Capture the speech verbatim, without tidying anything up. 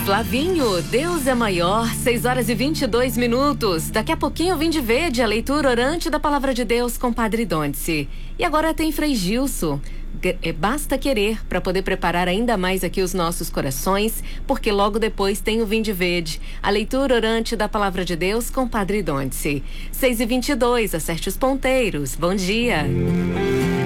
Flavinho, Deus é maior, seis horas e vinte e dois minutos. Daqui a pouquinho eu vim de verde a leitura orante da Palavra de Deus com Padre Donice. E agora tem Frei Gilson. Basta querer para poder preparar ainda mais aqui os nossos corações, porque logo depois tem o Vinde Verde, a leitura orante da Palavra de Deus com Padre Donice. seis e vinte e dois, acerte os ponteiros. Bom dia.